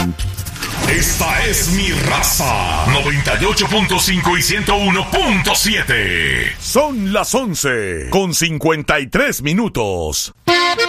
Esta es mi raza. 98.5 y 101.7. Son las 11:53.